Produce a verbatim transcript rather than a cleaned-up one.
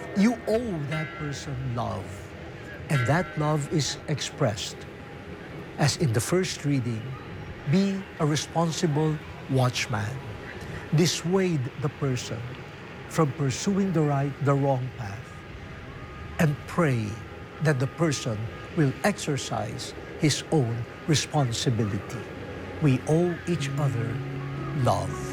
You owe that person love, and that love is expressed. As in the first reading, be a responsible watchman. Dissuade the person from pursuing the right, the wrong path, and pray that the person will exercise his own responsibility. We owe each other love.